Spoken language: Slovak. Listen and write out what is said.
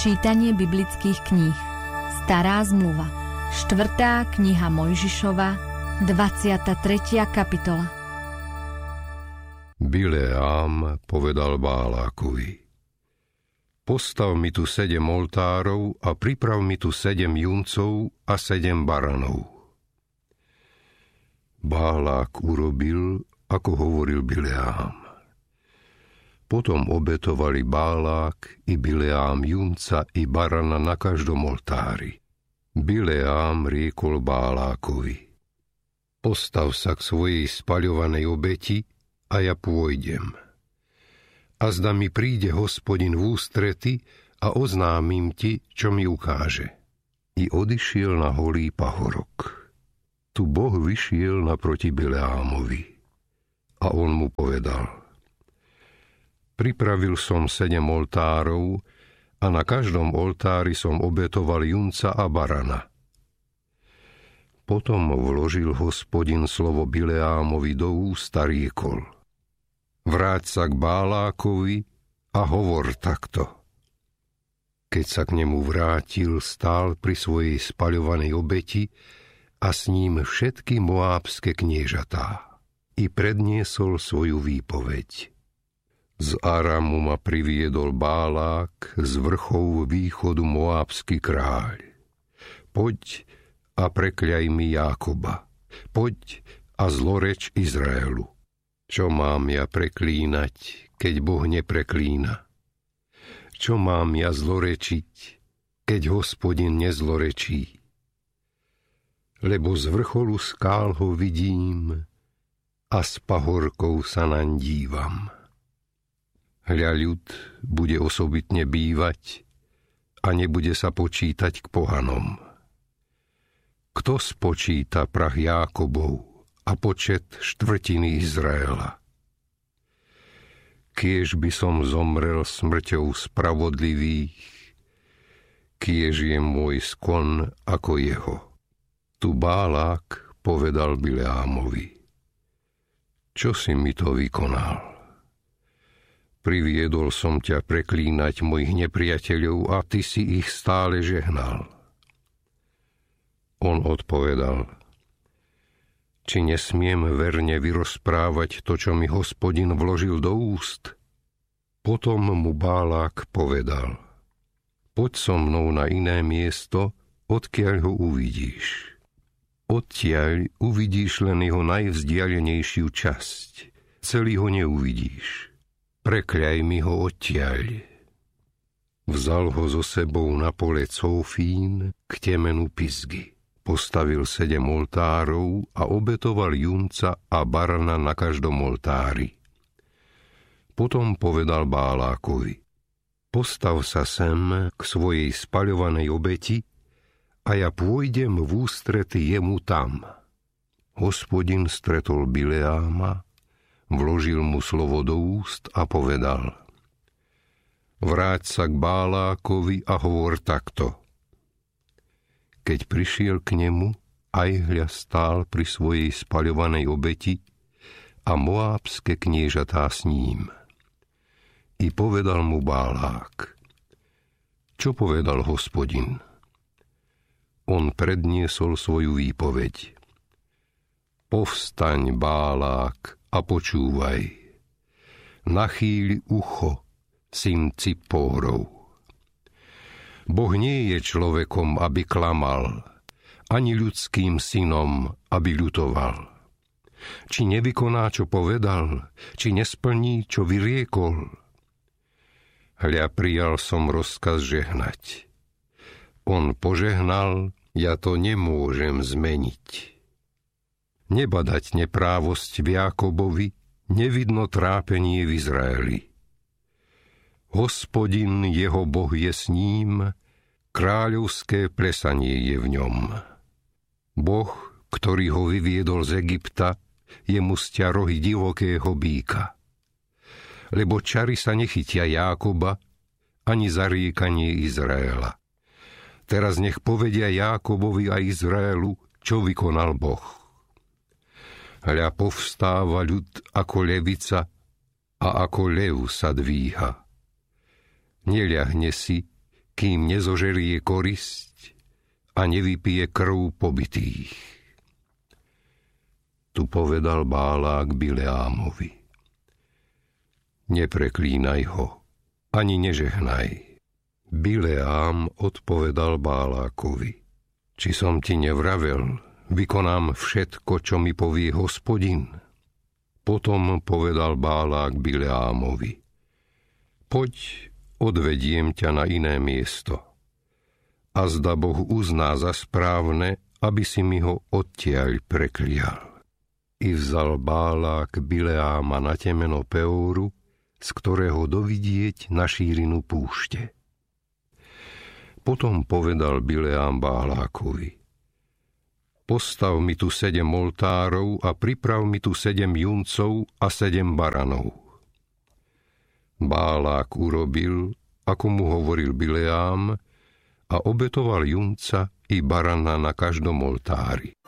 Čítanie biblických kníh. Stará zmluva. 4. kniha Mojžišova, 23. kapitola. Bileám povedal Bálákovi: Postav mi tu 7 oltárov a priprav mi tu 7 juncov a 7 baranov. Bálák urobil, ako hovoril Bileám. Potom obetovali Bálák i Bileám junca i barana na každom oltári. Bileám riekol Bálákovi: Postav sa k svojej spaľovanej obeti a ja pôjdem. Azda mi príde Hospodin v ústrety a oznámim ti, čo mi ukáže. I odišiel na holý pahorok. Tu Boh vyšiel naproti Bileámovi a on mu povedal: Pripravil som 7 oltárov a na každom oltári som obetoval junca a barana. Potom vložil Hospodin slovo Bileámovi do úst a riekol: Vráť sa k Bálákovi a hovor takto. Keď sa k nemu vrátil, stál pri svojej spaľovanej obeti a s ním všetky moábske kniežatá. I predniesol svoju výpoveď. Z Aramu ma priviedol Bálák, z vrchov východu moábsky kráľ. Poď a prekľaj mi Jákoba. Poď a zloreč Izraelu. Čo mám ja preklínať, keď Boh nepreklína? Čo mám ja zlorečiť, keď Hospodin nezlorečí? Lebo z vrcholu skál ho vidím a s pahorkou sa naň dívam. Hľa ľud bude osobitne bývať a nebude sa počítať k pohanom. Kto spočíta prach Jákobov a počet štvrtiny Izraela? Kiež by som zomrel smrťou spravodlivých, kiež je môj skon ako jeho. Tu Bálák povedal Bileámovi: Čo si mi to vykonal? Priviedol som ťa preklínať mojich nepriateľov a ty si ich stále žehnal. On odpovedal: Či nesmiem verne vyrozprávať to, čo mi Hospodin vložil do úst? Potom mu Bálák povedal: Poď so mnou na iné miesto, odkiaľ ho uvidíš. Odtiaľ uvidíš len jeho najvzdialenejšiu časť. Celý ho neuvidíš. Prekľaj mi ho odtiaľ. Vzal ho so sebou na pole Cófín k temenu Pisgy. Postavil 7 oltárov a obetoval junca a barana na každom oltári. Potom povedal Bálákovi: Postav sa sem k svojej spaľovanej obeti a ja pôjdem v ústrety jemu tam. Hospodin stretol Bileáma, vložil mu slovo do úst a povedal: Vráť sa k Bálákovi a hovor takto. Keď prišiel k nemu, aj hľa stál pri svojej spaľovanej obeti a moábske kniežatá s ním. I povedal mu Bálák: Čo povedal Hospodin? On predniesol svoju výpoveď. Povstaň, Bálák, a počúvaj. Nachýľ ucho, syn Cippórov. Boh nie je človekom, aby klamal, ani ľudským synom, aby ľutoval. Či nevykoná, čo povedal, či nesplní, čo vyriekol. Hľa prijal som rozkaz žehnať. On požehnal, ja to nemôžem zmeniť. Nebadať neprávosť v Jákobovi, nevidno trápenie v Izraeli. Hospodin, jeho Boh, je s ním, kráľovské plesanie je v ňom. Boh, ktorý ho vyviedol z Egypta, jemu stia rohy divokého býka. Lebo čary sa nechytia Jákoba, ani zariekanie Izraela. Teraz nech povedia Jákobovi a Izraelu, čo vykonal Boh. Hľa povstáva ľud ako levica a ako lev sa dvíha. Neľahne si, kým nezožerie korisť a nevypije krv pobitých. Tu povedal Bálák Bileámovi: Nepreklínaj ho, ani nežehnaj. Bileám odpovedal Bálákovi: Či som ti nevravel, vykonám všetko, čo mi povie Hospodin. Potom povedal Bálák Bileámovi: Poď, odvediem ťa na iné miesto. A zda Boh uzná za správne, aby si mi ho odtiaľ preklial. I vzal Bálák Bileáma na temeno Peóru, z ktorého dovidieť na šírinu púšte. Potom povedal Bileám Bálákovi: Postav mi tu 7 oltárov a priprav mi tu 7 juncov a 7 baranov. Bálák urobil, ako mu hovoril Bileám, a obetoval junca i barana na každom oltári.